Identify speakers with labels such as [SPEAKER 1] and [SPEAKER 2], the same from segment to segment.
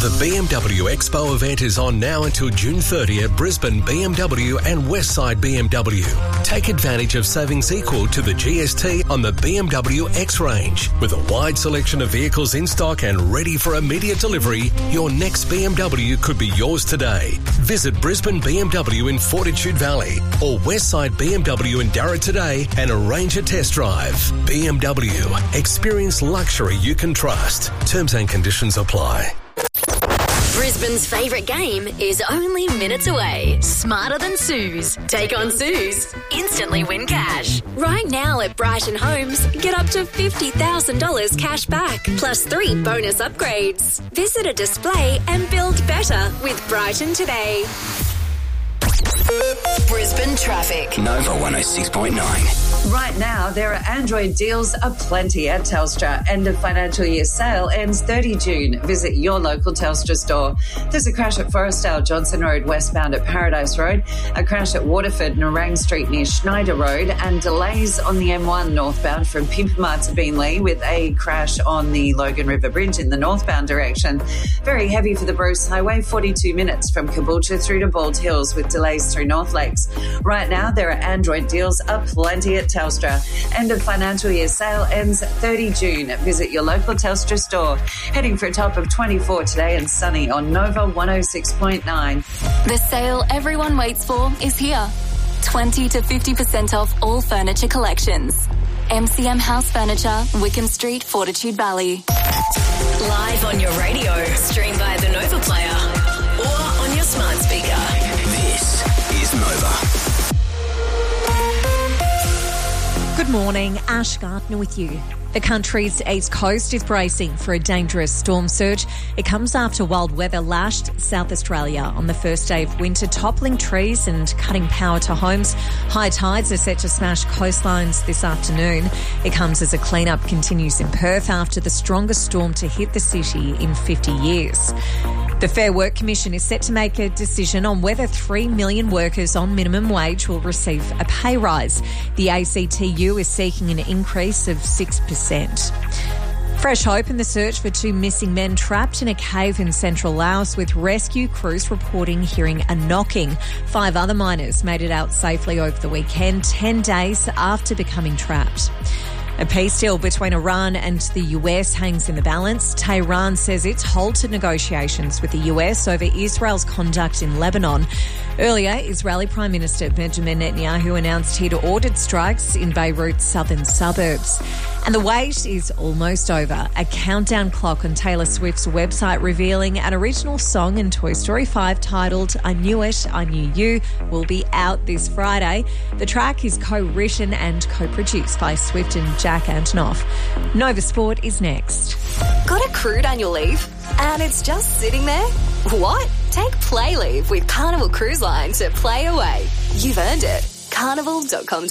[SPEAKER 1] The BMW Expo event is on now until June 30 at Brisbane BMW and Westside BMW. Take advantage of savings equal to the GST on the BMW X range. With a wide selection of vehicles in stock and ready for immediate delivery, your next BMW could be yours today. Visit Brisbane BMW in Fortitude Valley or Westside BMW in Darra today and arrange a test drive. BMW. Experience luxury you can trust. Terms and conditions apply.
[SPEAKER 2] Brisbane's favourite game is only minutes away. Smarter Than Suze. Take on Suze. Instantly win cash. Right now at Brighton Homes, get up to $50,000 cash back, plus 3 bonus upgrades. Visit a display and build better with Brighton today. Brisbane traffic.
[SPEAKER 3] Nova 106.9.
[SPEAKER 4] Right now, there are Android deals aplenty at Telstra. End of financial year sale ends 30 June. Visit your local Telstra store. There's a crash at Forestdale Johnson Road westbound at Paradise Road, a crash at Waterford Narang Street near Schneider Road, and delays on the M1 northbound from Pimpamar to Beenleigh with a crash on the Logan River Bridge in the northbound direction. Very heavy for the Bruce Highway, 42 minutes from Caboolture through to Bald Hills with delays through North Lakes. Right now, there are Android deals aplenty at Telstra. End of financial year sale ends 30 June. Visit your local Telstra store. Heading for a top of 24 today and sunny on Nova 106.9.
[SPEAKER 5] The sale everyone waits for is here. 20 to 50% off all furniture collections. MCM House Furniture, Wickham Street, Fortitude Valley.
[SPEAKER 2] Live on your radio. Stream via the Nova Player or on your smart speaker.
[SPEAKER 3] This is Nova.
[SPEAKER 6] Good morning, Ash Gardner with you. The country's east coast is bracing for a dangerous storm surge. It comes after wild weather lashed South Australia on the first day of winter, toppling trees and cutting power to homes. High tides are set to smash coastlines this afternoon. It comes as a clean-up continues in Perth after the strongest storm to hit the city in 50 years. The Fair Work Commission is set to make a decision on whether 3 million workers on minimum wage will receive a pay rise. The ACTU is seeking an increase of 6%. Fresh hope in the search for 2 missing men trapped in a cave in central Laos, with rescue crews reporting hearing a knocking. 5 other miners made it out safely over the weekend, 10 days after becoming trapped. A peace deal between Iran and the US hangs in the balance. Tehran says it's halted negotiations with the US over Israel's conduct in Lebanon. Earlier, Israeli Prime Minister Benjamin Netanyahu announced he'd ordered strikes in Beirut's southern suburbs. And the wait is almost over. A countdown clock on Taylor Swift's website revealing an original song in Toy Story 5 titled I Knew It, I Knew You will be out this Friday. The track is co-written and co-produced by Swift and Jack Antonoff. Nova Sport is next.
[SPEAKER 5] Got a crude annual leave and it's just sitting there? What? Take Play Leave with Carnival Cruise Line to play away. You've earned it. Carnival.com.au.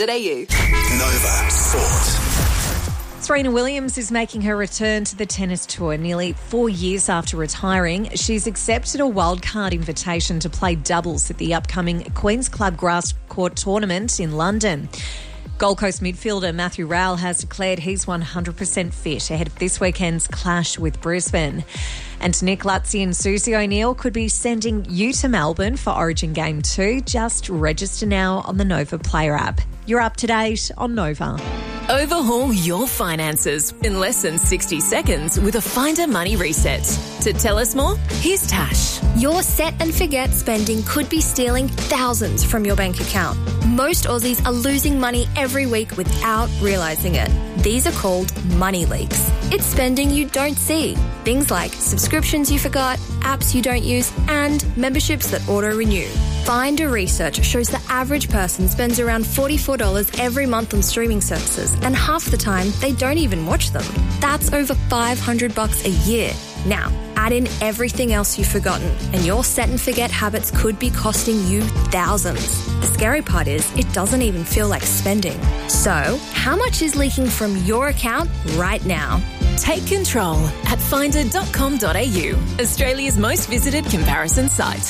[SPEAKER 3] Nova Sport.
[SPEAKER 6] Serena Williams is making her return to the tennis tour nearly 4 years after retiring. She's accepted a wildcard invitation to play doubles at the upcoming Queen's Club Grass Court tournament in London. Gold Coast midfielder Matthew Rowell has declared he's 100% fit ahead of this weekend's clash with Brisbane. And Nick Lutzy and Susie O'Neill could be sending you to Melbourne for Origin Game 2. Just register now on the Nova Player app. You're up to date on Nova.
[SPEAKER 2] Overhaul your finances in less than 60 seconds with a Finder Money Reset. To tell us more, here's Tash.
[SPEAKER 7] Your set and forget spending could be stealing thousands from your bank account. Most Aussies are losing money every week without realising it. These are called money leaks. It's spending you don't see. Things like subscriptions you forgot, apps you don't use, and memberships that auto-renew. Finder research shows the average person spends around $44 every month on streaming services, and half the time they don't even watch them. That's over $500 a year. Now, add in everything else you've forgotten, and your set and forget habits could be costing you thousands. The scary part is, it doesn't even feel like spending. So, how much is leaking from your account right now?
[SPEAKER 2] Take control at finder.com.au, Australia's most visited comparison site.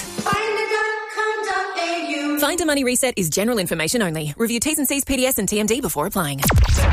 [SPEAKER 2] Finder Money Reset is general information only. Review T's and C's, PDS and TMD before applying.